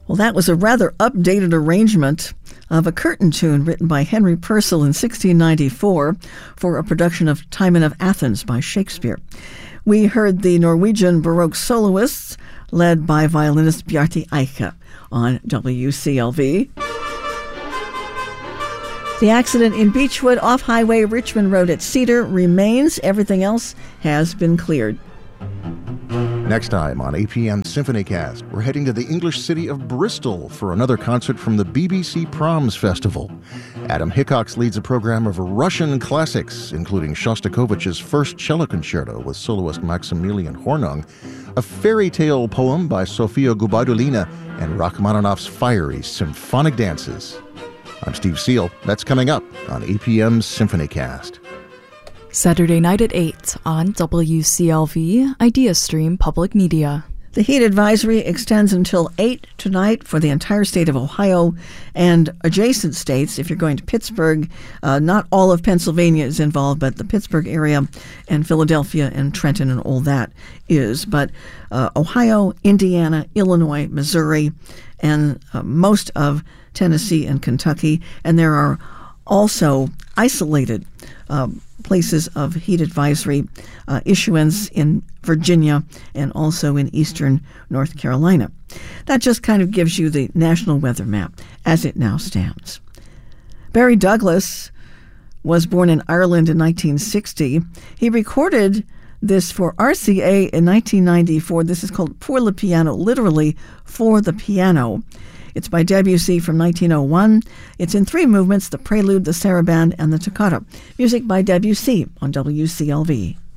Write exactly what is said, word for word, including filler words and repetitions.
Well, that was a rather updated arrangement of a curtain tune written by Henry Purcell in sixteen ninety-four for a production of Timon of Athens by Shakespeare. We heard the Norwegian Baroque soloists led by violinist Bjarte Eike on W C L V. The accident in Beechwood off Highway Richmond Road at Cedar remains. Everything else has been cleared. Next time on A P M Symphonycast, we're heading to the English city of Bristol for another concert from the B B C Proms Festival. Adam Hickox leads a program of Russian classics, including Shostakovich's First Cello Concerto with soloist Maximilian Hornung, a fairy tale poem by Sofia Gubaidulina, and Rachmaninoff's fiery symphonic dances. I'm Steve Seal. That's coming up on A P M Symphonycast. Saturday night at eight on W C L V, IdeaStream Public Media. The heat advisory extends until eight tonight for the entire state of Ohio and adjacent states. If you're going to Pittsburgh, uh, not all of Pennsylvania is involved, but the Pittsburgh area and Philadelphia and Trenton and all that is. But uh, Ohio, Indiana, Illinois, Missouri, and uh, most of Tennessee and Kentucky. And there are also isolated um, places of heat advisory uh, issuance in Virginia and also in eastern North Carolina. That just kind of gives you the national weather map as it now stands. Barry Douglas was born in Ireland in nineteen sixty. He recorded this for R C A in nineteen ninety-four. This is called Pour le Piano, literally for the piano. It's by Debussy from nineteen oh one. It's in three movements, the prelude, the saraband, and the toccata. Music by Debussy on W C L V.